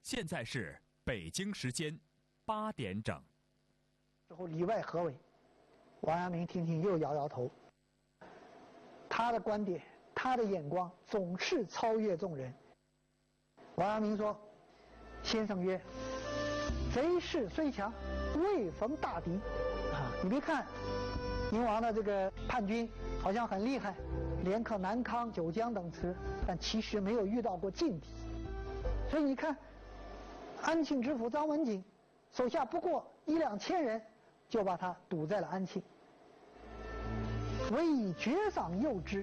现在是北京时间8点整。 之后里外合围，王阳明听听又摇摇头。他的观点，他的眼光总是超越众人。王阳明说：“先生曰，贼势虽强，未逢大敌。”你别看宁王的这个叛军好像很厉害，连克南康、九江等池，但其实没有遇到过劲敌。所以你看，安庆知府张文景手下不过1-2千人，就把他堵在了安庆。唯以绝赏诱之，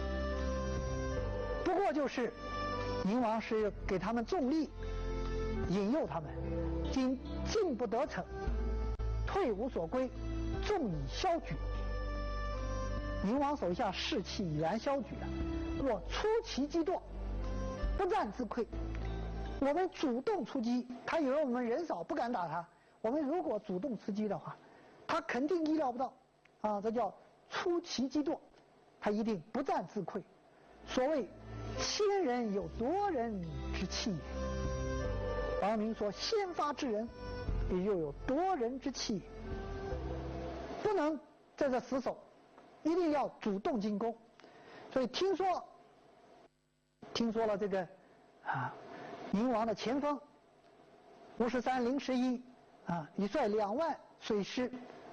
不过就是宁王是给他们重力，引诱他们，今进不得逞，退无所归，众以消举。宁王手下士气已然消举了，我出奇击堕，不战自溃。我们主动出击，他以为我们人少不敢打他，我们如果主动出击的话，他肯定意料不到啊，这叫出奇击堕，他一定不战自溃。所谓先人有夺人之气也，王阳明说先发制人，也就有夺人之气，不能在这死守，一定要主动进攻。所以听说了这个宁王的前锋吴十三、凌十一已率2万水师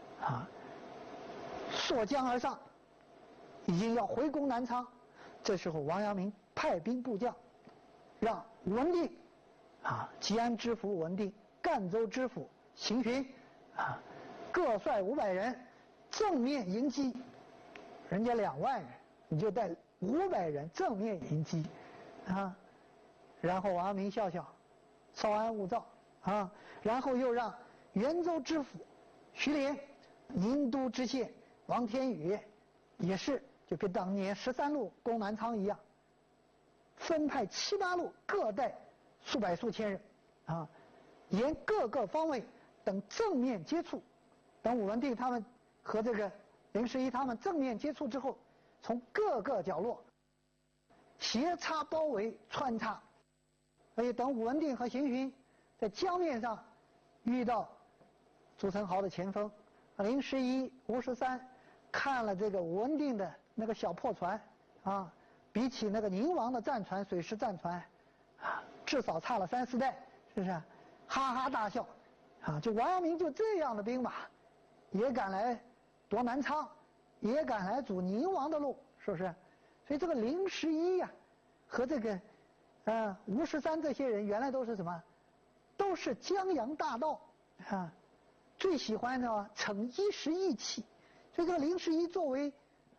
溯江而上，已经要回攻南昌。这时候王阳明派兵部将，让武文定吉安知府武文定、赣州知府邢询各率500人正面迎击。人家2万人，你就带500人正面迎击然后王阳明笑笑，稍安勿躁然后又让元州知府徐连、宁都知县王天宇也是就跟当年13路攻南昌一样，分派7、8路各带数百数千人沿各个方位等正面接触。等武文定他们和这个凌十一他们正面接触之后，从各个角落斜插包围穿插。所以等武文定和邢询在江面上遇到朱宸濠的前锋凌十一、吴十三，看了这个武文定的那个小破船比起那个宁王的战船、水师战船至少差了3、4代，是不是哈哈大笑就王阳明就这样的兵马也敢来夺南昌，也敢来阻宁王的路，是不是？所以这个凌十一和这个吴十三这些人原来都是什么？都是江洋大盗最喜欢的逞一时义气。所以这个凌十一作为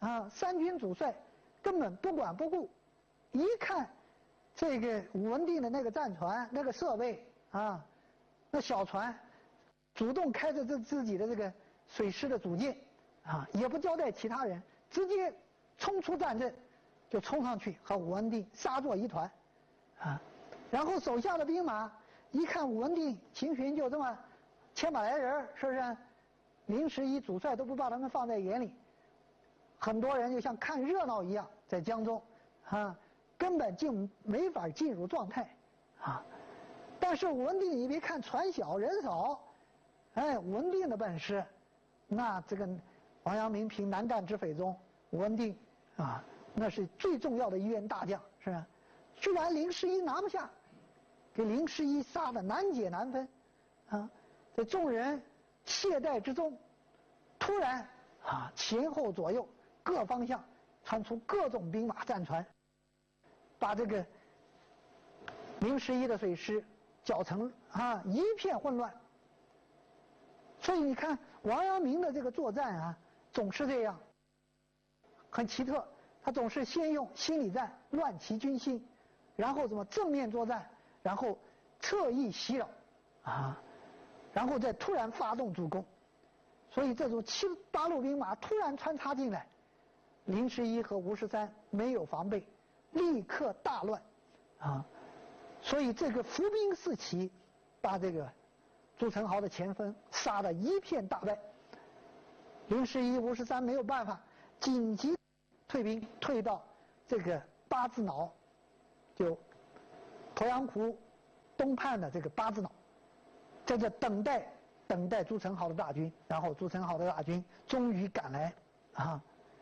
3军主帅，根本不管不顾，一看这个武文定的那个战船、那个设备那小船，主动开着自己的这个水师的主舰也不交代其他人，直接冲出战阵，就冲上去和武文定杀作一团然后手下的兵马一看武文定、邢询就这么1000来人，是不是？凌十一主帅都不把他们放在眼里，很多人就像看热闹一样在江中根本就没法进入状态但是武文定你别看船小人少，武文定的本事，那这个王阳明凭南赣之匪中，武文定那是最重要的一员大将，是吧？居然凌十一拿不下，给凌十一杀得难解难分在众人懈怠之中，突然前后左右各方向传出各种兵马战船，把这个凌十一的水师搅成一片混乱。所以你看王阳明的这个作战总是这样，很奇特，他总是先用心理战乱其军心，然后怎么正面作战，然后侧翼袭扰然后再突然发动主攻。所以这种7、8路兵马突然穿插进来，凌十一和吴十三没有防备，立刻大乱所以这个伏兵四起，把这个朱宸濠的前锋杀得一片大败。凌十一、吴十三没有办法，紧急退兵，退到这个八字脑，就鄱阳湖东畔的这个巴子脑，在这等待朱宸濠的大军，然后朱宸濠的大军终于赶来啊。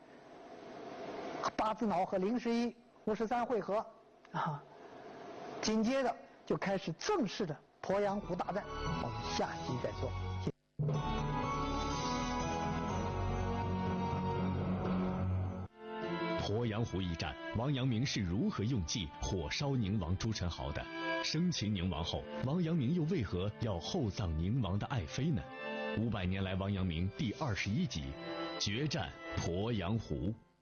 巴子脑和林十一、胡十三会合啊，紧接着就开始正式的鄱阳湖大战。我们下集再说。 鄱阳湖一战，王阳明是如何用计火烧宁王朱宸濠的？生擒宁王后，王阳明又为何要厚葬宁王的爱妃呢？500年来王阳明第21集，决战鄱阳湖。